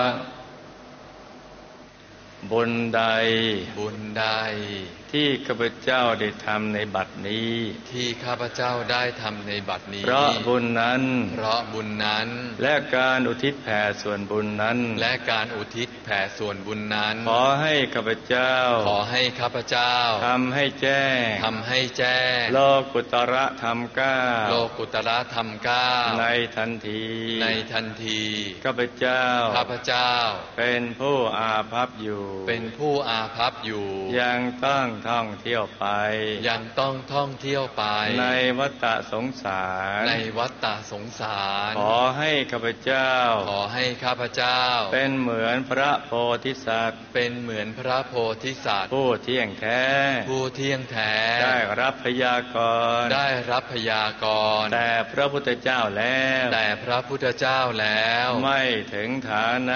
บุญใดบุญใดที่ข้าพเจ้าได้ทำในบัดนี้ที่ข้าพเจ้าได้ทำในบัดนี้เพราะบุญนั้นและการอุทิศแผ่ส่วนบุญนั้นขอให้ข้าพเจ้าทำให้แจ้งโลกุตระธรรมเก้าในทันทีข้าพเจ้าเป็นผู้อาภัพอยู่ยังต้องท่องเที่ยวไปในวัฏสงสารขอให้ข้าพเจ้าเป็นเหมือนพระโพธิสัตว์ผู้เที่ยงแท้ได้รับพยากรณ์แต่พระพุทธเจ้าแล้วไม่ถึงฐานะ